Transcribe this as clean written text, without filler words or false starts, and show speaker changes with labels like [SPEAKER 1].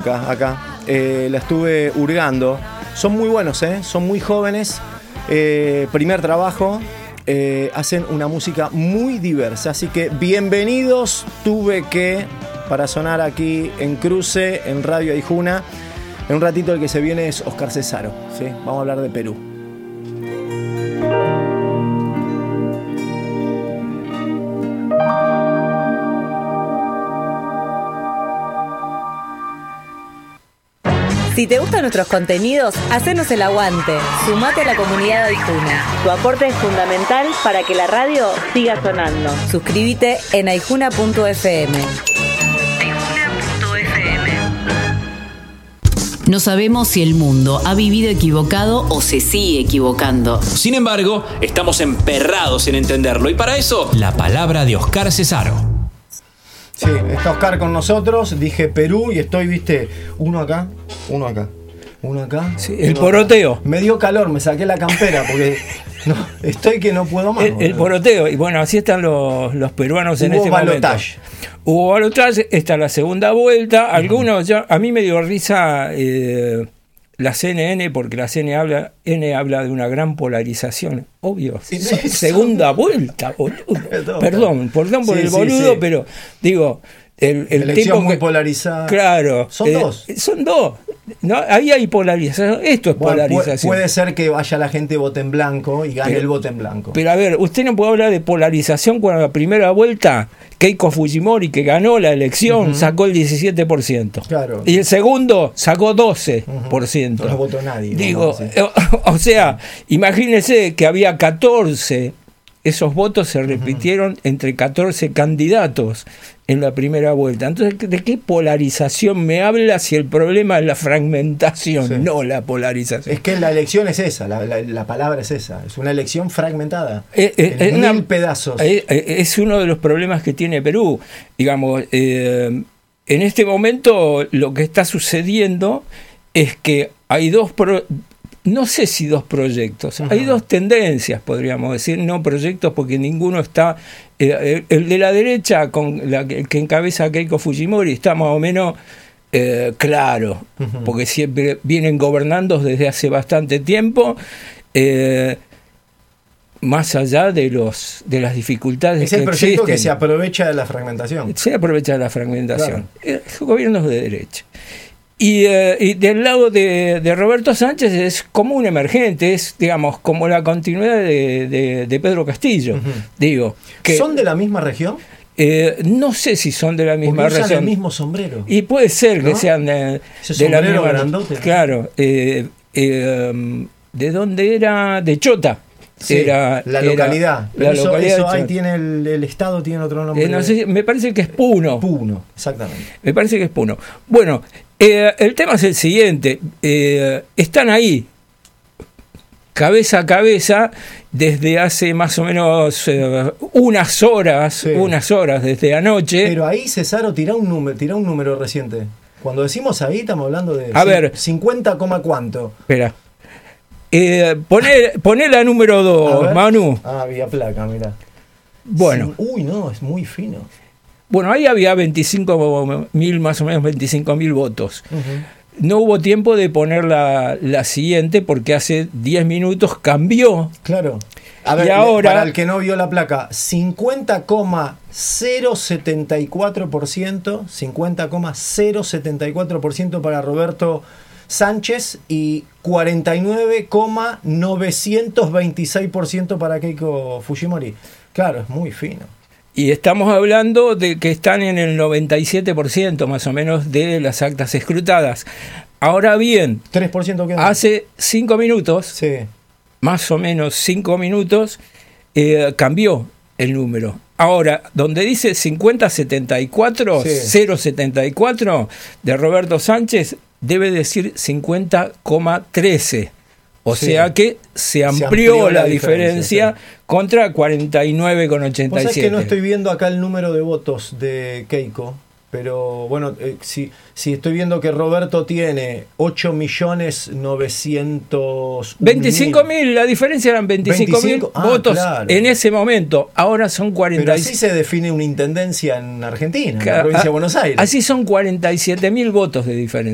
[SPEAKER 1] música acá. La estuve hurgando. Son muy buenos, son muy jóvenes. Primer trabajo. Hacen una música muy diversa. Así que bienvenidos. Para sonar aquí en Cruce, en Radio Aijuna. En un ratito el que se viene es Oscar Cesaro, ¿sí? Vamos a hablar de Perú.
[SPEAKER 2] Si te gustan nuestros contenidos, hacenos el aguante. Sumate a la comunidad de Aijuna. Tu aporte es fundamental para que la radio siga sonando. Suscríbete en aijuna.fm.
[SPEAKER 3] No sabemos si el mundo ha vivido equivocado o se sigue equivocando.
[SPEAKER 4] Sin embargo, estamos emperrados en entenderlo y para eso, la palabra de Oscar Cesaro.
[SPEAKER 1] Sí, está Oscar con nosotros. Dije Perú y estoy, uno acá.
[SPEAKER 5] Sí, el poroteo.
[SPEAKER 1] Acá. Me dio calor, me saqué la campera porque estoy que no puedo más.
[SPEAKER 5] El poroteo. Y bueno, así están los peruanos en este momento. Hubo balotaje, esta es la segunda vuelta. Algunos a mí me dio risa la CNN, porque la CNN habla de una gran polarización. Obvio. Segunda vuelta, boludo. Perdón por el boludo, sí. Pero digo, el tipo
[SPEAKER 1] muy polarizada.
[SPEAKER 5] Claro.
[SPEAKER 1] Son dos.
[SPEAKER 5] Son dos. No, ahí hay polarización. Esto es polarización.
[SPEAKER 1] Puede ser que vaya la gente vote en blanco y gane el voto en blanco.
[SPEAKER 5] Pero a ver, usted no puede hablar de polarización cuando la primera vuelta Keiko Fujimori, que ganó la elección, sacó el 17%.
[SPEAKER 1] Claro.
[SPEAKER 5] Y el segundo sacó 12%.
[SPEAKER 1] No votó nadie.
[SPEAKER 5] Digo, o sea, imagínense que había 14. Esos votos se repitieron entre 14 candidatos en la primera vuelta. Entonces, ¿de qué polarización me habla si el problema es la fragmentación, sí, no la polarización?
[SPEAKER 1] Es que la elección es esa, la palabra es esa. Es una elección fragmentada. En mil pedazos.
[SPEAKER 5] Es uno de los problemas que tiene Perú. Digamos, en este momento lo que está sucediendo es que hay no sé si dos proyectos, hay dos tendencias, podríamos decir, no proyectos porque ninguno está, el de la derecha, con que encabeza Keiko Fujimori, está más o menos claro, porque siempre vienen gobernando desde hace bastante tiempo, más allá de las dificultades que existen.
[SPEAKER 1] Es el proyecto que se aprovecha de la fragmentación.
[SPEAKER 5] Se aprovecha de la fragmentación.
[SPEAKER 1] Claro.
[SPEAKER 5] Gobiernos de derecha. Y del lado de Roberto Sánchez es como un emergente, es, digamos, como la continuidad de Pedro Castillo. Digo, que,
[SPEAKER 1] ¿son de la misma región?
[SPEAKER 5] No sé si son de la misma región.
[SPEAKER 1] Usan el mismo sombrero.
[SPEAKER 5] Y puede ser, ¿no?, que sean de la misma
[SPEAKER 1] grandote.
[SPEAKER 5] Claro. ¿De dónde era? De Chota.
[SPEAKER 1] Sí, la localidad. Eso ahí tiene el estado, tiene otro nombre.
[SPEAKER 5] No sé, me parece que es Puno.
[SPEAKER 1] Puno, exactamente.
[SPEAKER 5] Me parece que es Puno. Bueno, el tema es el siguiente. Están ahí, cabeza a cabeza, desde hace más o menos unas horas desde anoche.
[SPEAKER 1] Pero ahí, Cesaro, tira un número reciente. Cuando decimos ahí, estamos hablando de 50, ¿cuánto?
[SPEAKER 5] Espera. Poné la número 2, Manu.
[SPEAKER 1] Había placa, mirá.
[SPEAKER 5] Bueno.
[SPEAKER 1] Uy, no, es muy fino.
[SPEAKER 5] Bueno, ahí había 25.000, más o menos 25.000 votos. No hubo tiempo de poner la siguiente porque hace 10 minutos cambió.
[SPEAKER 1] Claro. A ver,
[SPEAKER 5] y ahora,
[SPEAKER 1] para el que no vio la placa, 50,074%, 50,074% para Roberto Sánchez y 49,926% para Keiko Fujimori. Claro, es muy fino.
[SPEAKER 5] Y estamos hablando de que están en el 97% más o menos de las actas escrutadas. Ahora bien,
[SPEAKER 1] 3% queda.
[SPEAKER 5] Hace 5 minutos,
[SPEAKER 1] sí,
[SPEAKER 5] más o menos 5 minutos, cambió el número. Ahora, donde dice 50-74, sí, 0,74 de Roberto Sánchez, debe decir 50,13. O sí, sea que se amplió la diferencia, sí, contra 49,87.
[SPEAKER 1] Vos sabés que no estoy viendo acá el número de votos de Keiko, pero bueno, si estoy viendo que Roberto tiene 8.900.000.
[SPEAKER 5] 25.000, la diferencia eran 25.000 votos, claro, en ese momento. Ahora son 46.
[SPEAKER 1] Pero así se define una intendencia en Argentina, en la provincia de Buenos Aires.
[SPEAKER 5] Así son 47.000 votos de diferencia.